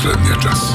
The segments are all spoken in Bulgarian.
последния час.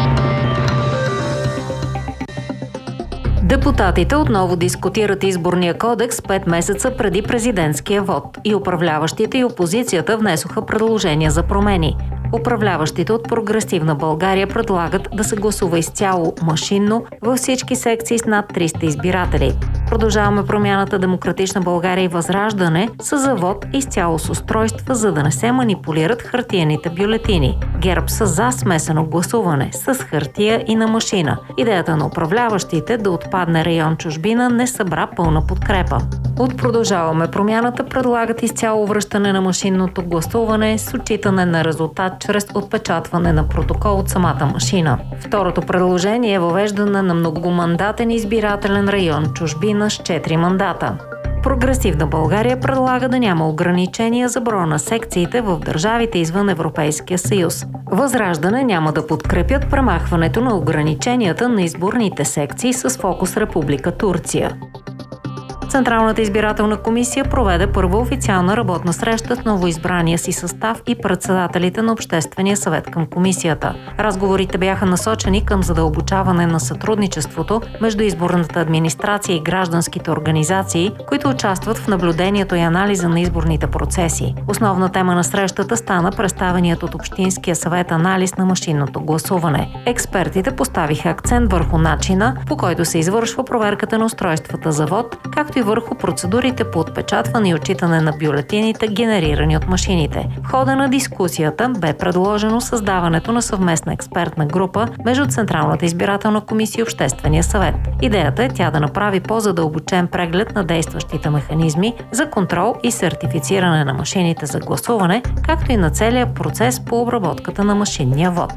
Депутатите отново дискутират изборния кодекс 5 месеца преди президентския вод. И управляващите и опозицията внесоха предложения за промени. Управляващите от Прогресивна България предлагат да се гласува изцяло машинно във всички секции с над 300 избиратели. Продължаваме промяната Демократична България и Възраждане са за вод изцяло с устройства, за да не се манипулират хартиените бюлетини. ГЕРБ са за смесено гласуване с хартия и на машина. Идеята на управляващите да отпадне район чужбина не събра пълна подкрепа. От Продължаваме промяната предлагат изцяло връщане на машинното гласуване с отчитане на резултат чрез отпечатване на протокол от самата машина. Второто предложение е въвеждане на многомандатен избирателен район чужбина с 4 мандата. Прогресивна България предлага да няма ограничения за броя на секциите в държавите извън Европейския съюз. Възраждане няма да подкрепят премахването на ограниченията на изборните секции с фокус Република Турция. Централната избирателна комисия проведе първа официална работна среща с новоизбрания си състав и председателите на Обществения съвет към комисията. Разговорите бяха насочени към задълбочаване на сътрудничеството между изборната администрация и гражданските организации, които участват в наблюдението и анализа на изборните процеси. Основна тема на срещата стана представеният от Общинския съвет анализ на машинното гласуване. Експертите поставиха акцент върху начина, по който се извършва проверката на устройствата за вод, както и върху процедурите по отпечатване и отчитане на бюлетините, генерирани от машините. В хода на дискусията бе предложено създаването на съвместна експертна група между Централната избирателна комисия и Обществения съвет. Идеята е тя да направи по-задълбочен преглед на действащите механизми за контрол и сертифициране на машините за гласуване, както и на целия процес по обработката на машинния вод.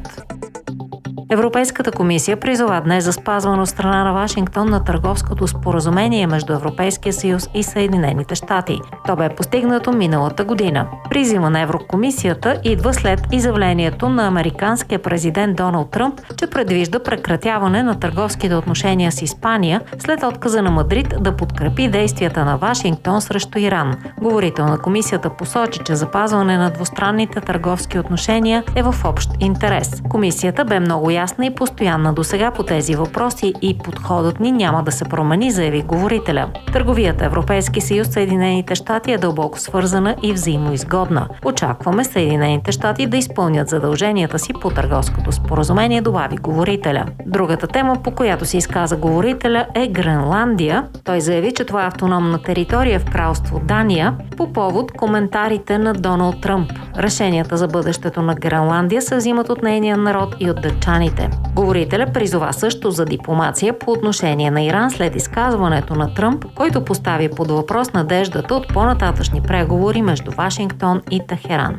Европейската комисия призова днес за спазване от страна на Вашингтон на търговското споразумение между Европейския съюз и Съединените щати. То бе постигнато миналата година. Призива на Еврокомисията идва след изявлението на американския президент Доналд Тръмп, че предвижда прекратяване на търговските отношения с Испания след отказа на Мадрид да подкрепи действията на Вашингтон срещу Иран. Говорител на комисията посочи, че запазване на двустранните търговски отношения е в общ интерес. Комисията бе много ясна и постоянна досега по тези въпроси и подходът ни няма да се промени, заяви говорителя. Търговията Европейски съюз Съединените щати е дълбоко свързана и взаимоизгодна. Очакваме Съединените щати да изпълнят задълженията си по търговското споразумение, добави говорителя. Другата тема, по която се изказа говорителя, е Гренландия. Той заяви, че това е автономна територия в кралство Дания по повод коментарите на Доналд Тръмп. Решенията за бъдещето на Гренландия се взимат от нейния народ и от дъчаните. Говорителя призова също за дипломация по отношение на Иран след изказването на Тръмп, който постави под въпрос надеждата от по-нататъчни преговори между Вашингтон и Техеран.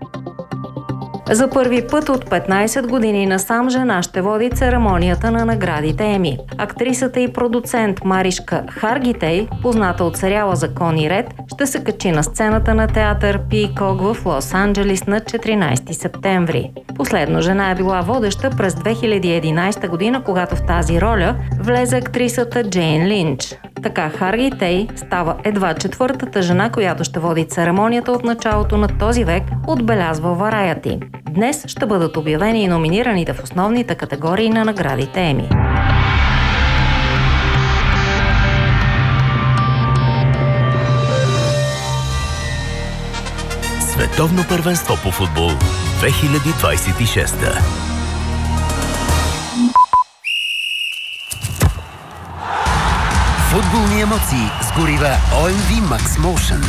За първи път от 15 години насам жена ще води церемонията на наградите Еми. Актрисата и продуцент Маришка Харгитей, позната от сериала Закон и ред, ще се качи на сцената на театър Пийкок в Лос-Анджелис на 14 септември. Последно жена е била водеща през 2011 година, когато в тази роля влезе актрисата Джейн Линч. Така Харгитей става едва четвъртата жена, която ще води церемонията от началото на този век, отбелязва Variety. Днес ще бъдат обявени и номинираните в основните категории на наградите Еми. Световно първенство по футбол 2026. Футболни емоции с горива OMV Max Motion.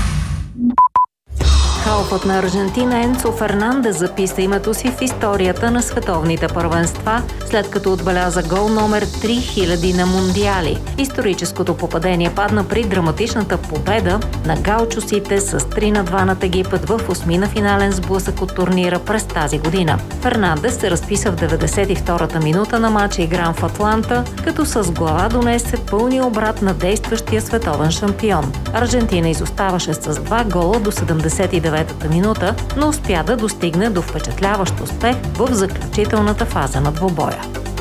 Халфът на Аржентина Енцо Фернандес записа името си в историята на световните първенства, след като отбеляза гол номер 3000 на Мундиали. Историческото попадение падна при драматичната победа на гаучосите с 3-2 над Египет в осмина финален сблъсък от турнира през тази година. Фернандес се разписа в 92-та минута на матча, игран в Атланта, като с глава донесе пълния обрат на действащия световен шампион. Аржентина изоставаше с 2 гола до 79-та минута, но успя да достигне до впечатляващ успех в заключителната фаза на двубоя.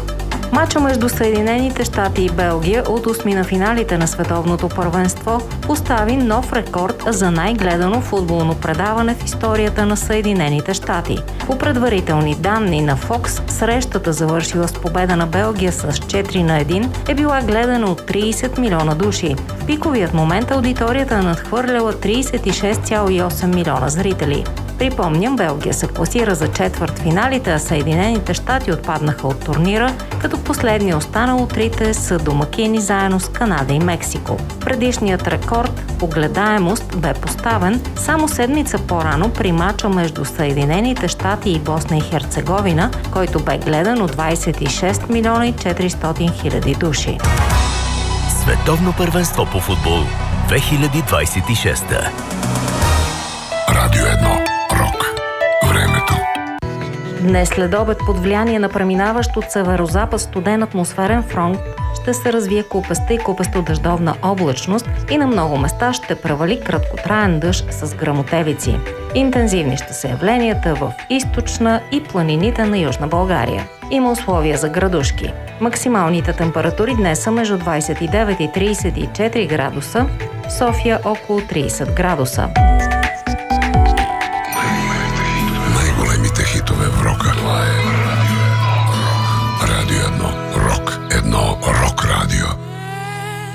Мача между Съединените щати и Белгия от 8 на финалите на световното първенство постави нов рекорд за най-гледано футболно предаване в историята на Съединените щати. По предварителни данни на Fox, срещата, завършила с победа на Белгия с 4-1, е била гледана от 30 милиона души. В пиковият момент аудиторията е надхвърляла 36,8 милиона зрители. Припомням, Белгия се класира за четвъртфиналите, а Съединените щати отпаднаха от турнира, като последни останал трите са домакини заедно с Канада и Мексико. Предишният рекорд по гледаемост бе поставен само седмица по-рано при мача между Съединените щати и Босна и Херцеговина, който бе гледан от 26 милиона и 400 хиляди души. Световно първенство по футбол 2026. Радио 1. Рок. Времето. Днес след обед под влияние на преминаващ от северозапад студен атмосферен фронт ще се развие купеста и купесто-дъждовна облачност и на много места ще превали краткотраен дъжд с гръмотевици. Интензивни ще са явленията в източна и планините на Южна България. Има условия за градушки. Максималните температури днес са между 29 и 34 градуса, в София около 30 градуса.